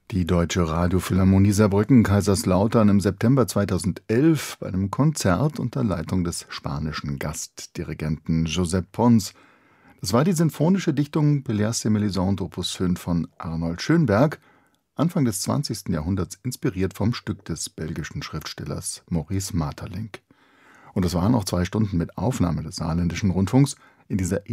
Die Deutsche Radiophilharmonie Saarbrücken-Kaiserslautern im September 2011 bei einem Konzert unter Leitung des spanischen Gastdirigenten Josep Pons. Das war die sinfonische Dichtung Pelléas et Mélisande Opus 5 von Arnold Schönberg, Anfang des 20. Jahrhunderts inspiriert vom Stück des belgischen Schriftstellers Maurice Maeterlinck. Und das waren auch 2 Stunden mit Aufnahme des Saarländischen Rundfunks in dieser